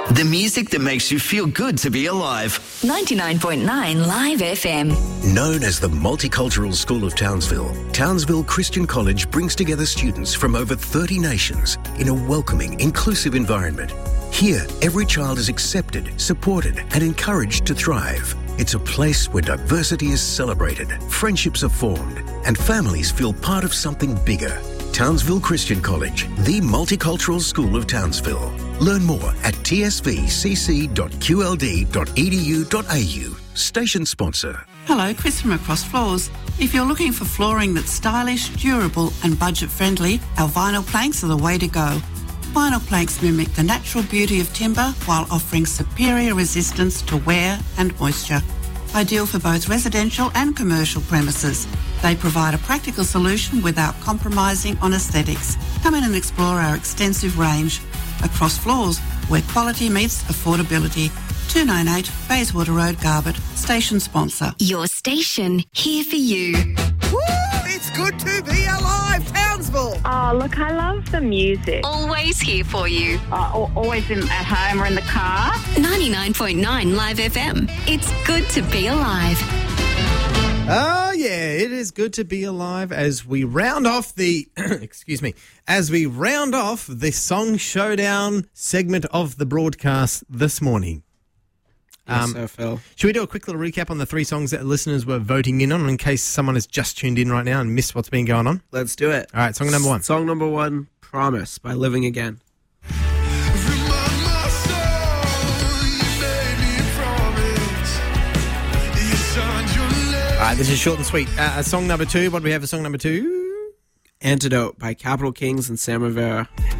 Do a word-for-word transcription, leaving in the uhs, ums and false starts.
The music that makes you feel good to be alive. ninety-nine point nine Live F M. Known as the Multicultural School of Townsville, Townsville Christian College brings together students from over thirty nations in a welcoming, inclusive environment. Here, every child is accepted, supported, and encouraged to thrive. It's a place where diversity is celebrated, friendships are formed, and families feel part of something bigger. Townsville Christian College, the multicultural school of Townsville. Learn more at t s v c c dot q l d dot e d u dot a u. Station sponsor. Hello, Chris from Across Floors. If you're looking for flooring that's stylish, durable and budget-friendly, our vinyl planks are the way to go. Vinyl planks mimic the natural beauty of timber while offering superior resistance to wear and moisture. Ideal for both residential and commercial premises. They provide a practical solution without compromising on aesthetics. Come in and explore our extensive range. Across Floors, where quality meets affordability. two ninety-eight Bayswater Road, Garbutt. Station sponsor. Your station, here for you. Woo! It's good to be alive, Townsville. Oh, look, I love the music. Always here for you. Uh, always in, at home or in the car. ninety-nine point nine Live F M. It's good to be alive. Oh, yeah, it is good to be alive as we round off the, excuse me, as we round off the Song Showdown segment of the broadcast this morning. Yes, Um, sir, Phil. Should we do a quick little recap on the three songs that listeners were voting in on in case someone has just tuned in right now and missed what's been going on? Let's do it. All right, song number one. Song number one, Promise by Living Again. All right, this is short and sweet. Uh, song number two, what do we have for song number two? Antidote by Capital Kings and Sam Rivera.